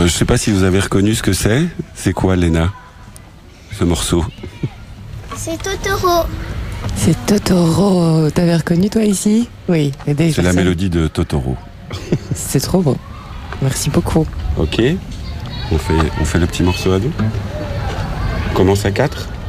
Je sais pas si vous avez reconnu ce que c'est. C'est quoi, Léna, ce morceau? C'est Totoro. C'est Totoro. T'avais reconnu toi ici? Oui. C'est la mélodie de Totoro. C'est trop beau. Merci beaucoup. Ok. On fait le petit morceau à deux. On commence à 4.